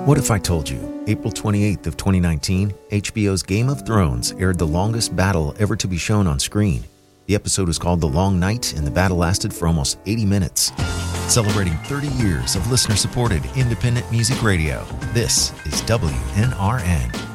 What if I told you, April 28th of 2019, HBO's Game of Thrones aired the longest battle ever to be shown on screen. The episode was called The Long Night, and the battle lasted for almost 80 minutes. Celebrating 30 years of listener-supported independent music radio, this is WNRN.